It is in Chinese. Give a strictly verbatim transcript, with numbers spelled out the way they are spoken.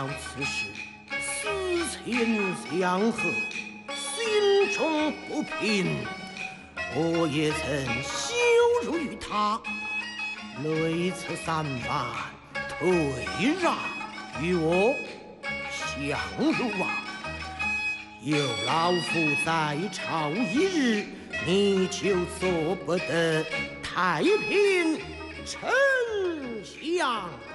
了此事，思前想后，心中不平。我也曾羞辱于他，内侧三番，退让于我，相辱啊！有老夫在朝一日，你就做不得太平丞相。